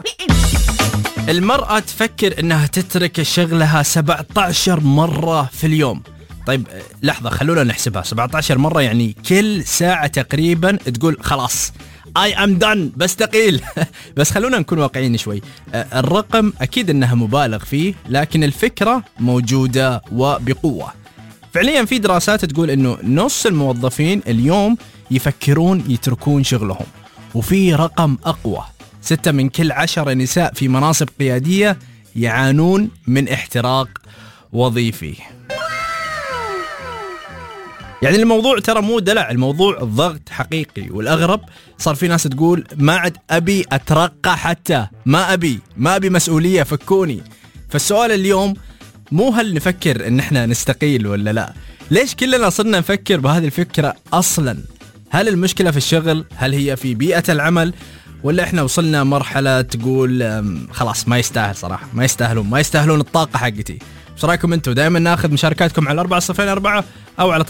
المرأة تفكر انها تترك شغلها 17 مرة في اليوم. طيب لحظة، خلونا نحسبها. 17 مرة يعني كل ساعة تقريبا تقول خلاص I am done بستقيل. بس خلونا نكون واقعيين شوي. الرقم أكيد أنها مبالغ فيه، لكن الفكرة موجودة وبقوة. فعليا في دراسات تقول أنه نص الموظفين اليوم يفكرون يتركون شغلهم، وفي رقم أقوى، 6 من كل 10 نساء في مناصب قيادية يعانون من احتراق وظيفي. يعني الموضوع ترى مو دلع، الموضوع الضغط حقيقي. والأغرب صار في ناس تقول ما عاد أبي أترقى، حتى ما أبي مسؤولية، فكوني. فالسؤال اليوم مو هل نفكر إن احنا نستقيل ولا لا، ليش كلنا صرنا نفكر بهذه الفكرة أصلا؟ هل المشكلة في الشغل؟ هل هي في بيئة العمل؟ ولا احنا وصلنا مرحلة تقول خلاص ما يستاهل صراحة، ما يستاهلون الطاقة حقتي؟ ايش رايكم انتم؟ دائما ناخذ مشاركاتكم على 4004 أو على